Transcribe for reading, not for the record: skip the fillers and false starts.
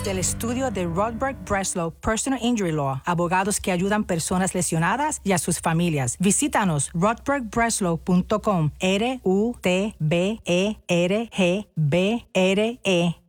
del estudio de Rodberg Breslow Personal Injury Law, abogados que ayudan personas lesionadas y a sus familias. Visítanos rodbergbreslow.com, RUTBERGBRE